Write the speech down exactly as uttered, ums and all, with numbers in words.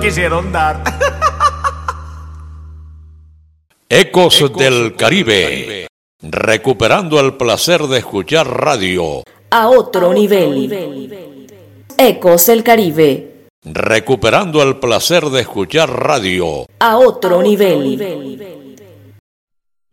quisieron dar. Ecos, Ecos del Caribe, recuperando el placer de escuchar radio a otro nivel. Ecos del Caribe, recuperando el placer de escuchar radio a otro nivel.